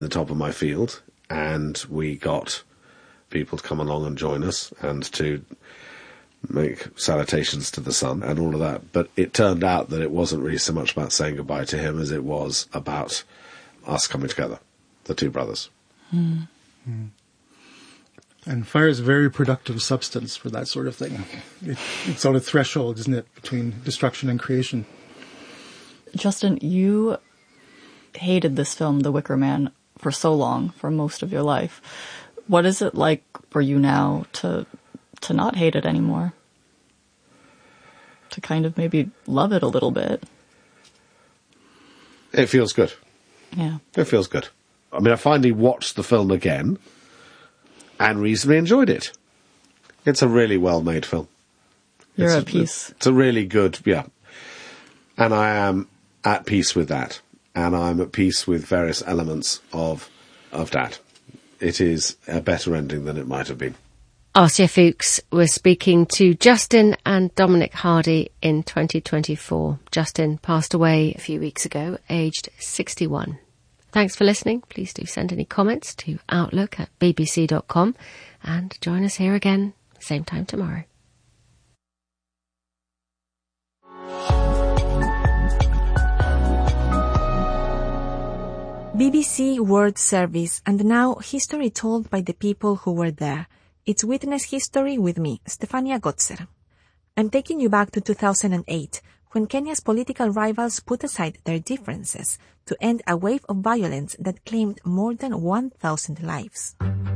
the top of my field, and we got people to come along and join us and to make salutations to the sun and all of that. But it turned out that it wasn't really so much about saying goodbye to him as it was about us coming together, the two brothers. Mm. Mm. And fire is a very productive substance for that sort of thing. It's on a threshold, isn't it, between destruction and creation. Justin, you hated this film, The Wicker Man, for so long, for most of your life. What is it like for you now to not hate it anymore? To kind of maybe love it a little bit? It feels good. Yeah. It feels good. I mean, I finally watched the film again and reasonably enjoyed it. It's a really well-made film. You're at peace. It's a really good, yeah. And I am at peace with that. And I'm at peace with various elements of that. It is a better ending than it might have been. RCF Fuchs was speaking to Justin and Dominic Hardy in 2024. Justin passed away a few weeks ago, aged 61. Thanks for listening. Please do send any comments to outlook@bbc.com and join us here again, same time tomorrow. BBC World Service, and now history told by the people who were there. It's Witness History with me, Stefania Gotzer. I'm taking you back to 2008, when Kenya's political rivals put aside their differences to end a wave of violence that claimed more than 1,000 lives.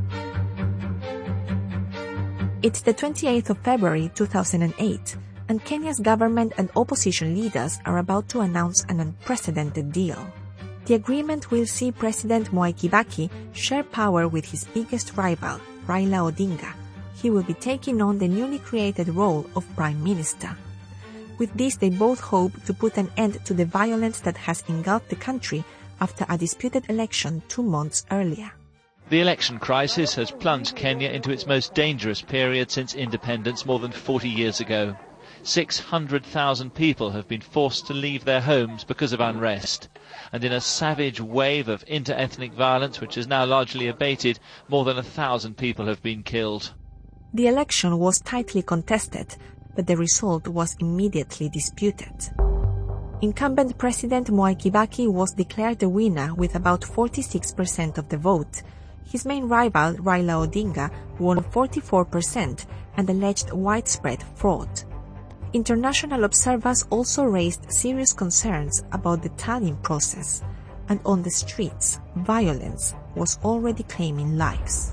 It's the 28th of February 2008, and Kenya's government and opposition leaders are about to announce an unprecedented deal. The agreement will see President Mwai Kibaki share power with his biggest rival, Raila Odinga. He will be taking on the newly created role of Prime Minister. With this, they both hope to put an end to the violence that has engulfed the country after a disputed election 2 months earlier. The election crisis has plunged Kenya into its most dangerous period since independence more than 40 years ago. 600,000 people have been forced to leave their homes because of unrest. And in a savage wave of inter-ethnic violence, which is now largely abated, more than 1,000 people have been killed. The election was tightly contested, but the result was immediately disputed. Incumbent President Mwai Kibaki was declared the winner with about 46% of the vote. His main rival, Raila Odinga, won 44% and alleged widespread fraud. International observers also raised serious concerns about the tallying process, and on the streets, violence was already claiming lives.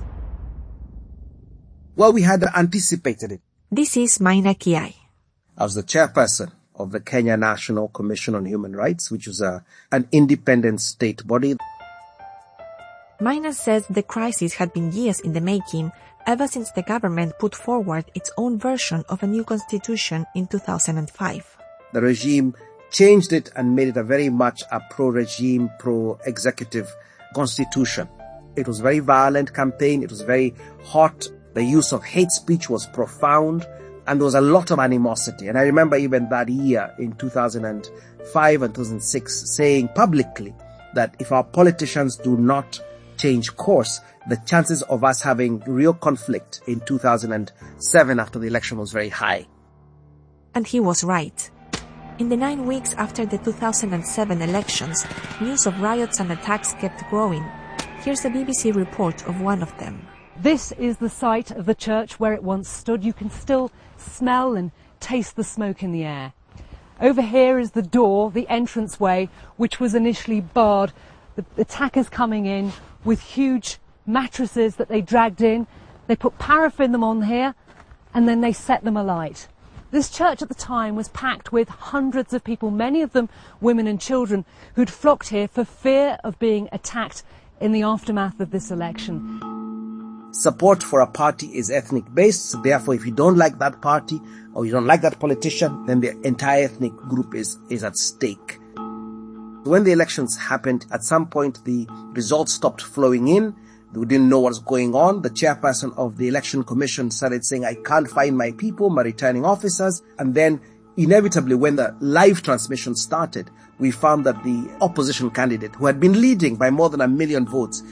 Well, we had anticipated it. This is Maina Kiai. I was the chairperson of the Kenya National Commission on Human Rights, which was an independent state body. Maina says the crisis had been years in the making, ever since the government put forward its own version of a new constitution in 2005. The regime changed it and made it a very much a pro-regime, pro-executive constitution. It was a very violent campaign. It was very hot. The use of hate speech was profound, and there was a lot of animosity. And I remember even that year in 2005 and 2006 saying publicly that if our politicians do not change course, the chances of us having real conflict in 2007 after the election was very high. And he was right. In the 9 weeks after the 2007 elections, news of riots and attacks kept growing. Here's a BBC report of one of them. This is the site of the church where it once stood. You can still smell and taste the smoke in the air. Over here is the door, the entranceway, which was initially barred. The attackers coming in with huge mattresses that they dragged in. They put paraffin them on here and then they set them alight. This church at the time was packed with hundreds of people, many of them women and children, who'd flocked here for fear of being attacked in the aftermath of this election. Support for a party is ethnic-based, so therefore if you don't like that party or you don't like that politician, then the entire ethnic group is at stake. When the elections happened, at some point the results stopped flowing in. We didn't know what was going on. The chairperson of the election commission started saying, I can't find my people, my returning officers. And then Inevitably, when the live transmission started, we found that the opposition candidate, who had been leading by more than 1 million votes,